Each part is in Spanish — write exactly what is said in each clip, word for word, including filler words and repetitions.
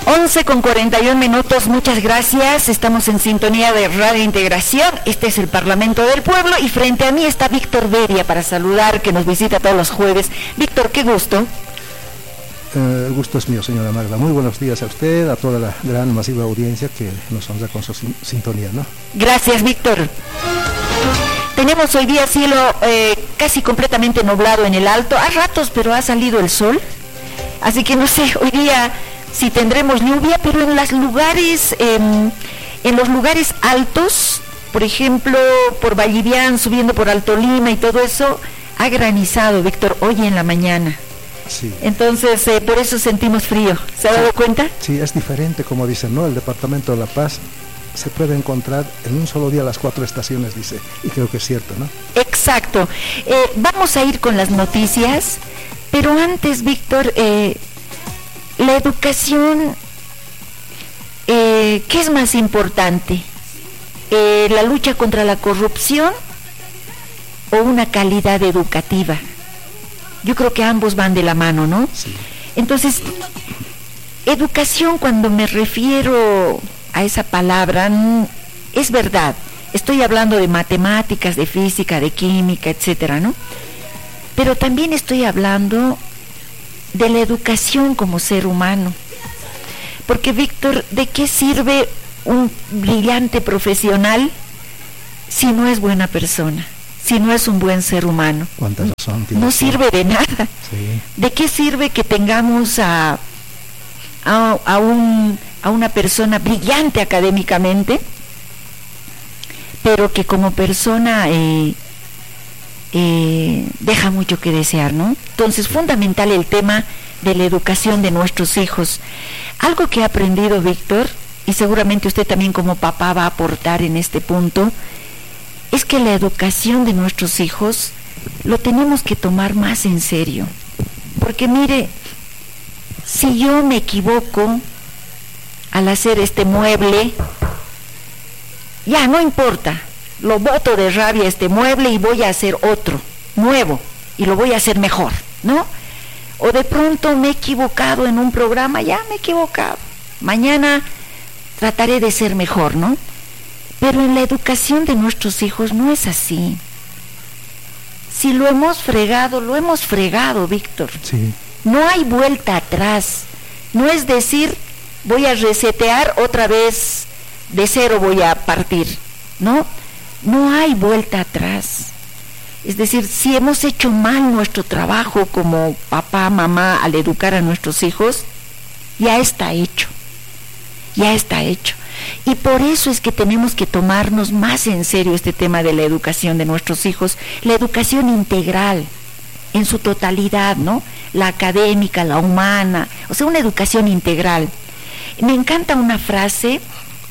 once con cuarenta y un minutos, muchas gracias. Estamos en sintonía de Radio Integración. Este es el Parlamento del Pueblo y frente a mí está Víctor Beria para saludar, que nos visita todos los jueves. Víctor, qué gusto. Eh, el gusto es mío, señora Magda. Muy buenos días a usted, a toda la gran masiva audiencia que nos honra con su sin- sintonía, ¿no? Gracias, Víctor. Tenemos hoy día cielo eh, casi completamente nublado en el Alto, a ratos, pero ha salido el sol. Así que no sé, hoy día si tendremos lluvia, pero en los lugares, eh, en los lugares altos, por ejemplo, por Vallivian, subiendo por Alto Lima y todo eso, ha granizado, Víctor, hoy en la mañana. Sí. Entonces, eh, por eso sentimos frío. ¿Se ha Sí. dado cuenta? Sí, es diferente, como dicen, ¿no? El Departamento de La Paz se puede encontrar en un solo día las cuatro estaciones, dice, y creo que es cierto, ¿no? Exacto. Eh, vamos a ir con las noticias, pero antes, Víctor, eh, la educación, eh, ¿qué es más importante? Eh, ¿la lucha contra la corrupción o una calidad educativa? Yo creo que ambos van de la mano, ¿no? Sí. Entonces, educación, cuando me refiero a esa palabra, mm, es verdad, estoy hablando de matemáticas, de física, de química, etcétera, ¿no? Pero también estoy hablando de la educación como ser humano. Porque, Víctor, ¿de qué sirve un brillante profesional si no es buena persona? Si no es un buen ser humano. ¿Cuánta razón tiene No usted? sirve de nada. Sí. ¿De qué sirve que tengamos a, a, a, un, a una persona brillante académicamente, pero que como persona eh, eh, deja mucho que desear, ¿no? Entonces, fundamental el tema de la educación de nuestros hijos. Algo que he aprendido, Víctor, y seguramente usted también como papá va a aportar en este punto, es que la educación de nuestros hijos lo tenemos que tomar más en serio. Porque mire, si yo me equivoco al hacer este mueble, ya no importa, lo boto de rabia este mueble y voy a hacer otro, nuevo, y lo voy a hacer mejor, ¿no? O de pronto me he equivocado en un programa, ya me he equivocado, mañana trataré de ser mejor, ¿no? Pero en la educación de nuestros hijos no es así. Si lo hemos fregado, lo hemos fregado, Víctor. Sí. No hay vuelta atrás. No es decir, voy a resetear otra vez, de cero voy a partir. No, no hay vuelta atrás. Es decir, si hemos hecho mal nuestro trabajo como papá, mamá, al educar a nuestros hijos, ya está hecho. Ya está hecho. Y por eso es que tenemos que tomarnos más en serio este tema de la educación de nuestros hijos, la educación integral, en su totalidad, ¿no? La académica, la humana, o sea, una educación integral. Me encanta una frase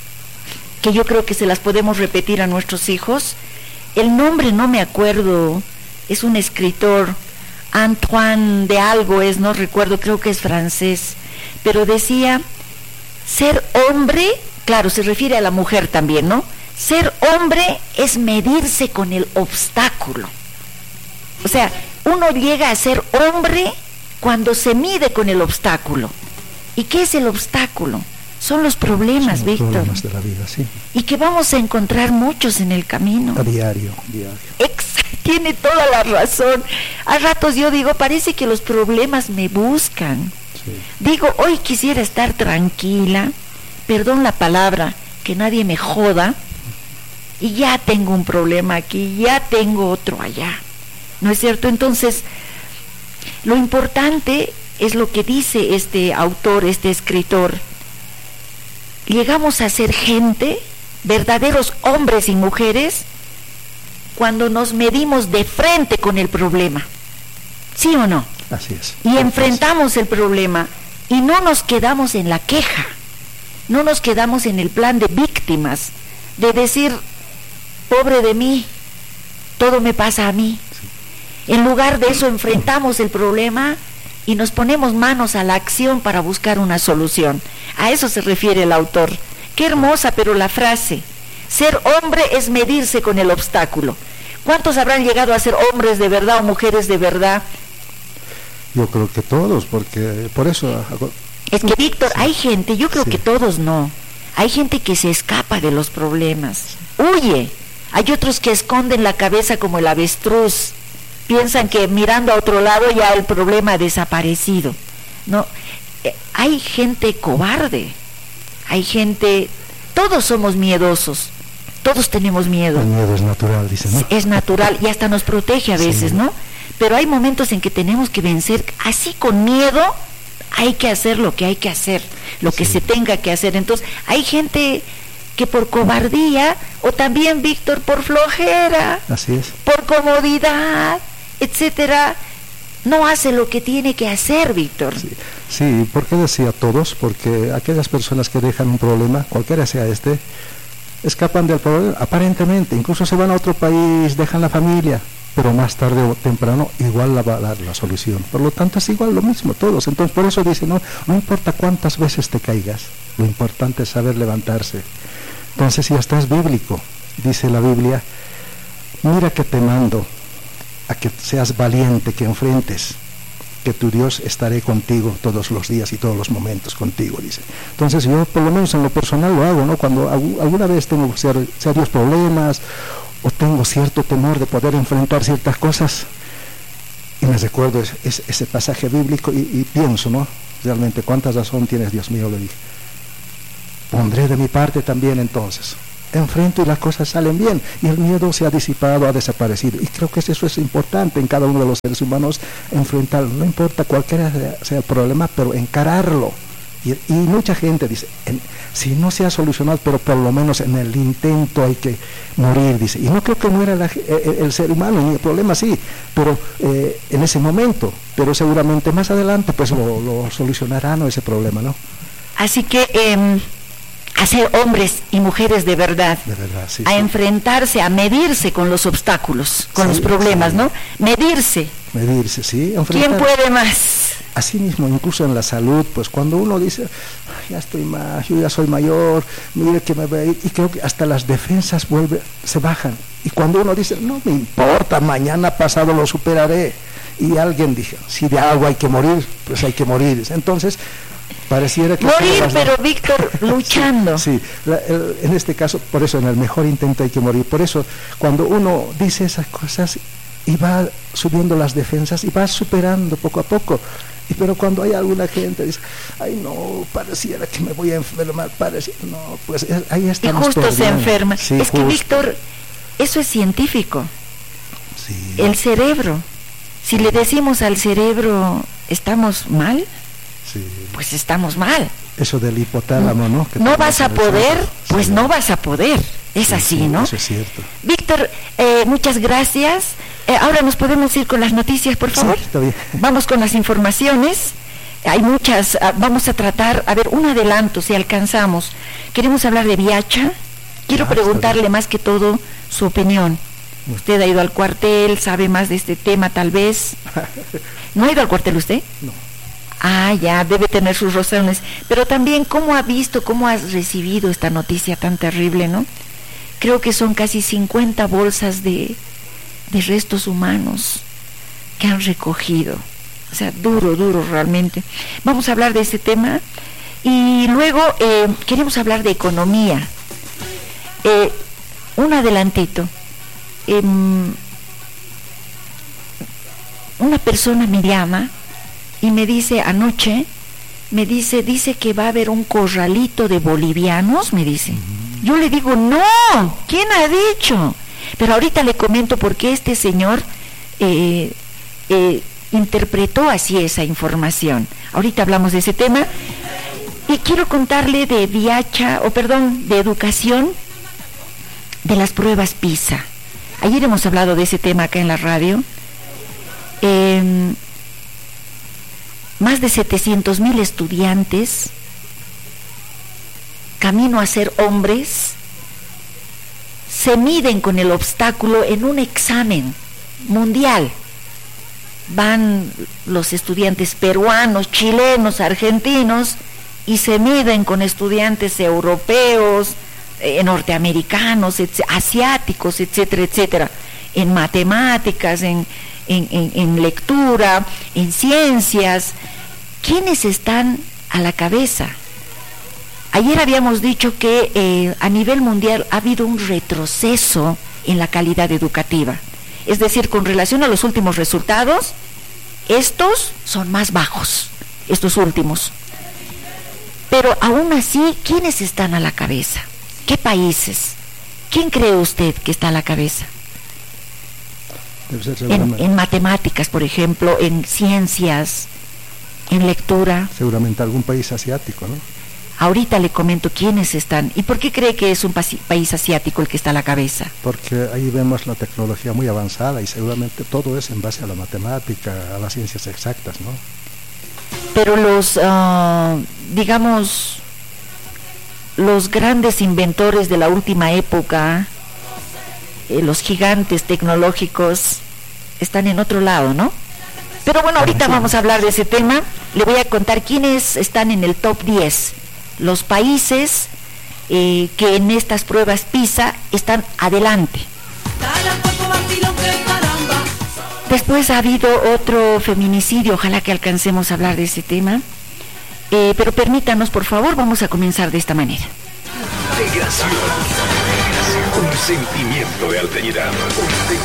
que yo creo que se las podemos repetir a nuestros hijos. El nombre no me acuerdo, es un escritor, Antoine de algo es, no recuerdo, creo que es francés, pero decía, ser hombre, claro, se refiere a la mujer también, ¿no? Ser hombre es medirse con el obstáculo. O sea, uno llega a ser hombre cuando se mide con el obstáculo. ¿Y qué es el obstáculo? Son los problemas, Son los Víctor. problemas de la vida, sí. Y que vamos a encontrar muchos en el camino. A diario, diario. Ex- tiene toda la razón. A ratos yo digo, parece que los problemas me buscan. Sí. Digo, hoy quisiera estar tranquila, perdón la palabra, que nadie me joda, y ya tengo un problema aquí, ya tengo otro allá. ¿No es cierto? Entonces, lo importante es lo que dice este autor, este escritor. Llegamos a ser gente, verdaderos hombres y mujeres, cuando nos medimos de frente con el problema. ¿Sí o no? Así es. Y enfrentamos el problema y no nos quedamos en la queja, no nos quedamos en el plan de víctimas, de decir, pobre de mí, todo me pasa a mí. En lugar de eso enfrentamos el problema y nos ponemos manos a la acción para buscar una solución. A eso se refiere el autor. Qué hermosa, pero la frase, ser hombre es medirse con el obstáculo. ¿Cuántos habrán llegado a ser hombres de verdad o mujeres de verdad? Yo creo que todos, porque por eso Es que, Víctor, Sí. hay gente, yo creo Sí. que todos no, hay gente que se escapa de los problemas, huye. Hay otros que esconden la cabeza como el avestruz, piensan que mirando a otro lado ya el problema ha desaparecido. No, eh, hay gente cobarde, hay gente, todos somos miedosos, todos tenemos miedo. El miedo es natural, dice, ¿no? Es natural y hasta nos protege a veces, Sí. ¿no? Pero hay momentos en que tenemos que vencer, así con miedo, hay que hacer lo que hay que hacer, lo que Sí. se tenga que hacer. Entonces, hay gente que por cobardía, o también, Víctor, por flojera, Así es. por comodidad, etcétera, no hace lo que tiene que hacer, Víctor. Sí, sí, ¿por qué decía todos? Porque aquellas personas que dejan un problema, cualquiera sea este, escapan del problema, aparentemente, incluso se van a otro país, dejan la familia, pero más tarde o temprano igual la va a dar la solución. Por lo tanto es igual lo mismo todos. Entonces por eso dice, no, no importa cuántas veces te caigas, lo importante es saber levantarse. Entonces, si estás bíblico, dice la Biblia, mira que te mando a que seas valiente, que enfrentes, que tu Dios estaré contigo todos los días y todos los momentos contigo, dice. Entonces yo por lo menos en lo personal lo hago, ¿no? Cuando alguna vez tengo ser, serios problemas o tengo cierto temor de poder enfrentar ciertas cosas, y me recuerdo es, es, ese pasaje bíblico y, y pienso, ¿no? Realmente, ¿cuánta razón tienes, Dios mío? Le dije. Pondré de mi parte también entonces. Enfrento y las cosas salen bien y el miedo se ha disipado, ha desaparecido, y creo que eso es importante en cada uno de los seres humanos, enfrentarlo, no importa cualquiera sea el problema, pero encararlo. Y, y mucha gente dice, en, si no se ha solucionado, pero por lo menos en el intento hay que morir, dice, y no creo que muera la, el, el ser humano, ni el problema sí, pero eh, en ese momento, pero seguramente más adelante pues lo, lo solucionará, ¿no? Ese problema, ¿no? Así que eh, a ser hombres y mujeres de verdad, De verdad, sí, a sí. enfrentarse, a medirse con los obstáculos, con Sí, los problemas, sí. ¿no? Medirse. Medirse, sí, ¿Quién enfrentar. puede más? Así mismo, incluso en la salud, pues cuando uno dice, ya estoy más, yo ya soy mayor, mire que me voy a ir, y creo que hasta las defensas vuelve, se bajan. Y cuando uno dice, no me importa, mañana pasado lo superaré, y alguien dice, si de algo hay que morir, pues hay que morir. Entonces, pareciera que... Morir, las- pero Víctor, luchando. Sí, sí. La- el- en este caso, por eso en el mejor intento hay que morir. Por eso, cuando uno dice esas cosas y va subiendo las defensas y va superando poco a poco. Y pero cuando hay alguna gente dice, ay no, pareciera que me voy a enfermar, pareciera, no, pues es- ahí Y estamos justo se perdiendo. enferma. Sí, es que, justo. Víctor, eso es científico. Sí, El cerebro. Si le decimos al cerebro, ¿estamos mal? sí. Pues estamos mal. Eso del hipotálamo, ¿no? Que No también vas a se poder, resalta. pues Sí. no vas a poder. Es Sí, así, sí, ¿no? Eso es cierto. Víctor, eh, muchas gracias. Eh, ahora nos podemos ir con las noticias, por favor. Sí, está bien. Vamos con las informaciones. Hay muchas, ah, vamos a tratar, a ver, un adelanto si alcanzamos. Queremos hablar de Viacha. Quiero Ya, está preguntarle bien. más que todo su opinión. Usted ha ido al cuartel, sabe más de este tema tal vez. ¿No ha ido al cuartel usted? No. Ah, ya, debe tener sus razones. Pero también, ¿cómo ha visto, cómo ha recibido esta noticia tan terrible, no? Creo que son casi cincuenta bolsas de, de restos humanos que han recogido. O sea, duro, duro realmente. Vamos a hablar de ese tema. Y luego eh, queremos hablar de economía. Eh, un adelantito. Em, una persona me llama y me dice anoche, me dice, dice que va a haber un corralito de bolivianos, me dice. Uh-huh. Yo le digo, no, ¿quién ha dicho? Pero ahorita le comento por qué este señor eh, eh, interpretó así esa información. Ahorita hablamos de ese tema. Y quiero contarle de Viacha, o perdón, de educación, de las pruebas PISA. Ayer hemos hablado de ese tema acá en la radio. Eh, más de setecientos mil estudiantes, camino a ser hombres, se miden con el obstáculo en un examen mundial. Van los estudiantes peruanos, chilenos, argentinos, y se miden con estudiantes europeos, eh, norteamericanos, et- asiáticos, etcétera, etcétera, en matemáticas, en, en, en, en lectura, en ciencias. ¿Quiénes están a la cabeza. Ayer habíamos dicho que eh, a nivel mundial ha habido un retroceso en la calidad educativa. Es decir, con relación a los últimos resultados, estos son más bajos, estos últimos. Pero aún así, ¿quiénes están a la cabeza? ¿Qué países? ¿Quién cree usted que está a la cabeza? En, en matemáticas, por ejemplo, en ciencias, en lectura. Seguramente algún país asiático, ¿no? Ahorita le comento quiénes están. ¿Y por qué cree que es un país asiático el que está a la cabeza? Porque ahí vemos la tecnología muy avanzada y seguramente todo es en base a la matemática, a las ciencias exactas, ¿no? Pero los, uh, digamos, los grandes inventores de la última época, eh, los gigantes tecnológicos, están en otro lado, ¿no? Pero bueno, ahorita vamos a hablar de ese tema. Le voy a contar quiénes están en el top diez. Los países eh, que en estas pruebas PISA están adelante. Después ha habido otro feminicidio, ojalá que alcancemos a hablar de ese tema, eh, pero permítanos, por favor, vamos a comenzar de esta manera. Integración, un sentimiento de alteridad, un